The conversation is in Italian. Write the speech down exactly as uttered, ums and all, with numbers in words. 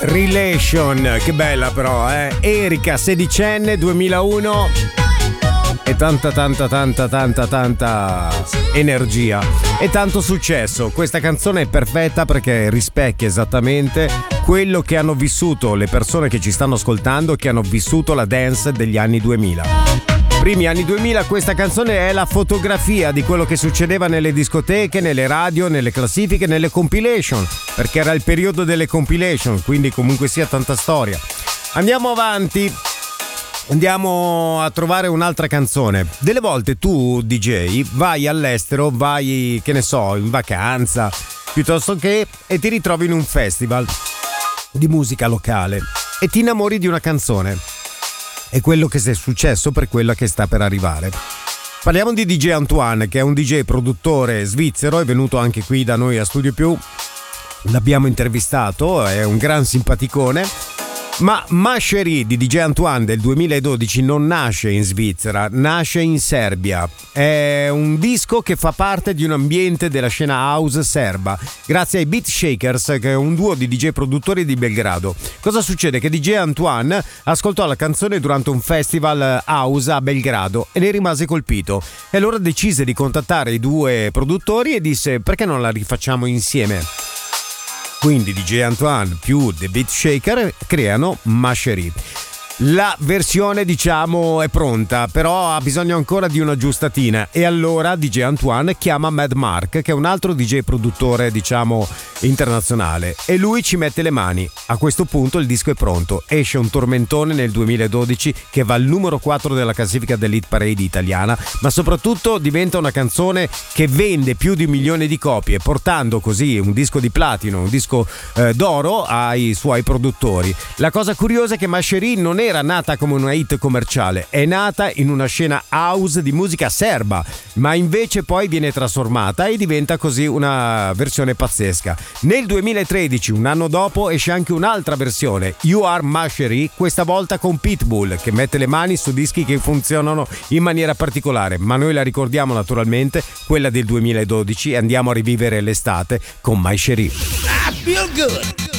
Relation, che bella però, eh? Erika, sedicenne, duemilauno e tanta tanta tanta tanta tanta energia e tanto successo. Questa canzone è perfetta perché rispecchia esattamente quello che hanno vissuto le persone che ci stanno ascoltando, che hanno vissuto la dance degli anni duemila. Primi anni duemila. Questa canzone è la fotografia di quello che succedeva nelle discoteche, nelle radio, nelle classifiche, nelle compilation, perché era il periodo delle compilation, quindi comunque sia tanta storia. Andiamo avanti, andiamo a trovare un'altra canzone. Delle volte tu D J vai all'estero, vai che ne so in vacanza piuttosto che, e ti ritrovi in un festival di musica locale e ti innamori di una canzone. È quello che è successo per quella che sta per arrivare. Parliamo di D J Antoine, che è un D J produttore svizzero, è venuto anche qui da noi a Studio Più, l'abbiamo intervistato, è un gran simpaticone. Ma Ma Chérie di D J Antoine del duemiladodici non nasce in Svizzera, nasce in Serbia. È un disco che fa parte di un ambiente della scena house serba, grazie ai Beat Shakers, che è un duo di D J produttori di Belgrado. Cosa succede? Che D J Antoine ascoltò la canzone durante un festival house a Belgrado e ne rimase colpito. E allora decise di contattare i due produttori e disse: perché non la rifacciamo insieme? Quindi D J Antoine più The Beat Shaker creano Ma Chérie. La versione, diciamo, è pronta, però ha bisogno ancora di un'aggiustatina, e allora D J Antoine chiama Mad Mark, che è un altro D J produttore, diciamo, internazionale, e lui ci mette le mani. A questo punto il disco è pronto, esce un tormentone nel duemiladodici che va al numero quattro della classifica dell'Hit Parade italiana, ma soprattutto diventa una canzone che vende più di un milione di copie, portando così un disco di platino, un disco eh, d'oro ai suoi produttori. La cosa curiosa è che Ma Chérie non è era nata come una hit commerciale, è nata in una scena house di musica serba, ma invece poi viene trasformata e diventa così una versione pazzesca. Nel duemilatredici, un anno dopo, esce anche un'altra versione, You Are Ma Chérie, questa volta con Pitbull, che mette le mani su dischi che funzionano in maniera particolare, ma noi la ricordiamo naturalmente, quella del duemiladodici, e andiamo a rivivere l'estate con Ma Chérie. I feel good.